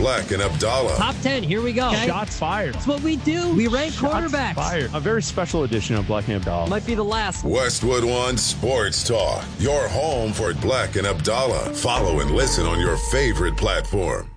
Black and Abdallah. Top 10, here we go. Okay. Shots fired. That's what we do. We rank quarterbacks. Fired. A very special edition of Black and Abdallah. Might be the last. Westwood One Sports Talk, your home for Black and Abdallah. Follow and listen on your favorite platform.